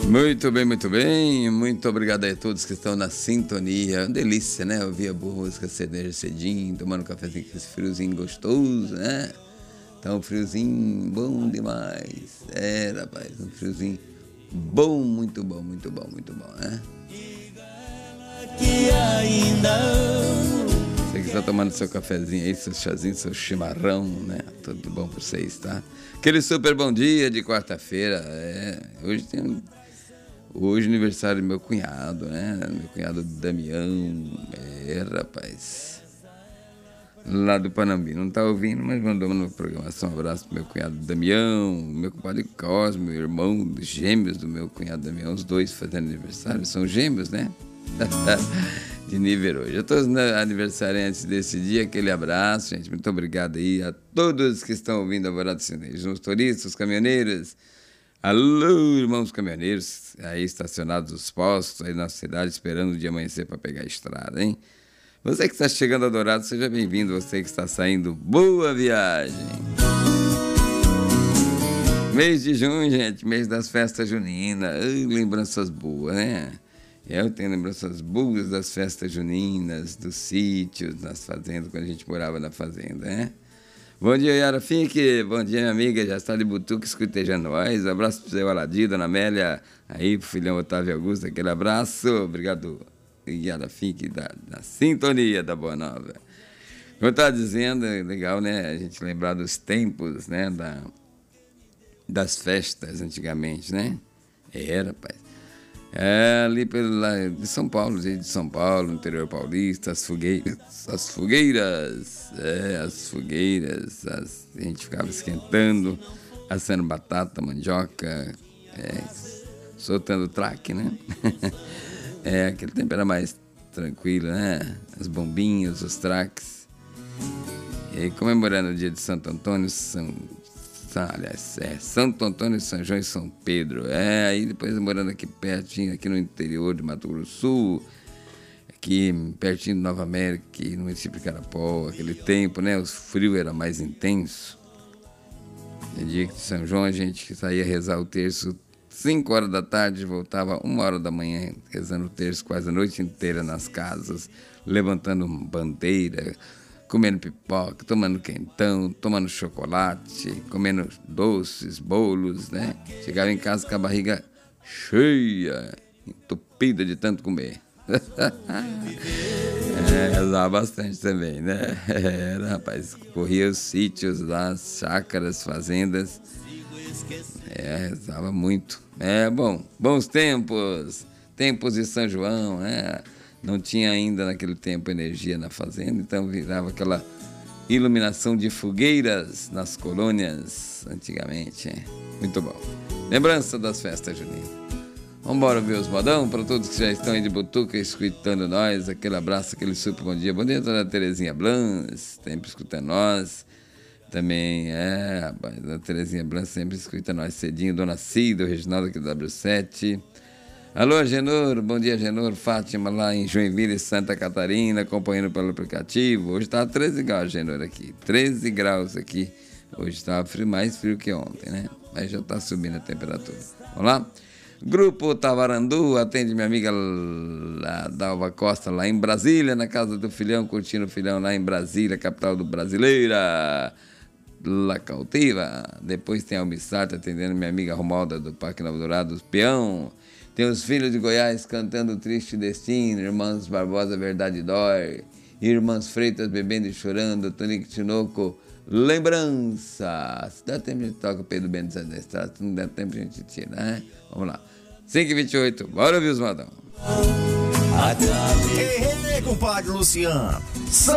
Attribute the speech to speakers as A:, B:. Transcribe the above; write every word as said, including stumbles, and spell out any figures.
A: Muito bem, muito bem. Muito obrigado a todos que estão na sintonia. Uma delícia, né? Ouvir a boa música cedeja cedinho, tomando um cafezinho com esse friozinho gostoso, né? Tá um friozinho bom demais. É, rapaz, um friozinho bom, muito bom, muito bom, muito bom, né? Você que está tomando seu cafezinho aí, seu chazinho, seu chimarrão, né? Tudo bom pra vocês, tá? Aquele super bom dia de quarta-feira. É, hoje tem hoje é aniversário do meu cunhado, né? Meu cunhado Damião. É, rapaz. Lá do Panambi. Não tá ouvindo, mas mandou uma programação. Um abraço pro meu cunhado Damião, meu compadre Cosme, meu irmão, dos gêmeos do meu cunhado Damião. Os dois fazendo aniversário. São gêmeos, né? De nível hoje. A todos os aniversariantes desse dia, aquele abraço, gente. Muito obrigado aí a todos que estão ouvindo a Alvorada Sertaneja, os turistas, os caminhoneiros. Alô, irmãos caminhoneiros, aí estacionados os postos, aí na cidade, esperando o dia amanhecer para pegar a estrada, hein? Você que está chegando a Dourado, seja bem-vindo. Você que está saindo, boa viagem. Mês de junho, gente, mês das festas juninas. Ai, lembranças boas, né? Eu tenho lembranças boas das festas juninas, dos sítios, nas fazendas, quando a gente morava na fazenda, né? Bom dia, Yara Fink. Bom dia, minha amiga. Já está de butuca escutejando nós. Abraço pro seu Aladim, dona Amélia. Aí, pro filhão Otávio Augusto, aquele abraço. Obrigado, Yara Fink, da, da sintonia da Boa Nova. Como eu estava dizendo, é legal, né? A gente lembrar dos tempos, né? Da, das festas antigamente, né? Era, rapaz. É, ali pela, de São Paulo, de São Paulo, interior paulista, as fogueiras, as fogueiras, é, as fogueiras, as, a gente ficava esquentando, assando batata, mandioca, é, soltando traque, né? É, aquele tempo era mais tranquilo, né? As bombinhas, os traques. E aí, comemorando o dia de Santo Antônio, São Aliás, é Santo Antônio, São João e São Pedro. É, aí depois morando aqui pertinho, aqui no interior de Mato Grosso do Sul, aqui pertinho de Nova América, aqui no município de Carapó, aquele tempo, né? O frio era mais intenso. No dia de São João a gente saía rezar o terço cinco horas da tarde, voltava uma hora da manhã, rezando o terço quase a noite inteira nas casas, levantando bandeira, comendo pipoca, tomando quentão, tomando chocolate, comendo doces, bolos, né? Chegava em casa com a barriga cheia, entupida de tanto comer. É, rezava bastante também, né? Era, rapaz, corria os sítios lá, as chácaras, fazendas. É, rezava muito. É, bom, bons tempos, tempos de São João, né? Não tinha ainda naquele tempo energia na fazenda, então virava aquela iluminação de fogueiras nas colônias antigamente. Muito bom. Lembrança das festas juninas. Vamos embora ver os modão para todos que já estão aí de butuca escutando nós. Aquele abraço, aquele super bom dia. Bom dia, dona Terezinha Blanc, sempre escutando nós. Também é, rapaz, a Terezinha Blanc sempre escuta nós cedinho. Dona Cida, o Reginaldo aqui do W sete. Alô, Genor, bom dia, Genor, Fátima lá em Joinville, Santa Catarina, acompanhando pelo aplicativo. Hoje está treze graus, Genor, aqui, treze graus aqui. Hoje está frio, mais frio que ontem, né? Mas já está subindo a temperatura. Vamos lá? Grupo Tavarandu, atende minha amiga lá, Dalva Costa, lá em Brasília, na casa do filhão, curtindo o filhão lá em Brasília, capital do Brasileira. La Cautiva. Depois tem a Almissata, atendendo minha amiga Romalda do Parque Nova Dourado, os Peão. Tem os filhos de Goiás cantando o Triste Destino, Irmãs Barbosa, Verdade Dói, Irmãs Freitas bebendo e chorando, Tonico Tinoco, Lembrança. Se dá tempo a gente toca o Pedro Bento da Estrada, se não der tempo a gente tira, né? Vamos lá. cinco e vinte e oito, bora ouvir os modão.
B: Ei, ei, compadre Luciano.